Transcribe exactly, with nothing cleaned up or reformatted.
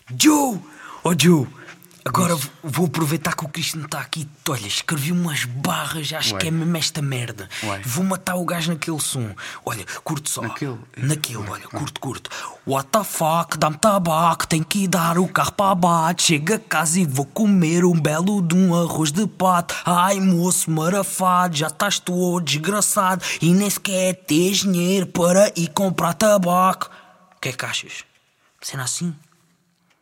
Joe! Oh Joe! Agora v- vou aproveitar que o Cristiano está aqui. Olha, escrevi umas barras, acho Ué. que é mesmo esta merda. Ué. Vou matar o gajo naquele som. Olha, curto só. Naquele? Naquele, Ué, olha, ué. curto, curto. What the fuck, dá-me tabaco, tenho que ir dar o carro para abate. Chego a casa e vou comer um belo de um arroz de pato. Ai moço marafado, já estás todo desgraçado e nem sequer tens dinheiro para ir comprar tabaco. O que é que achas? Cena assim?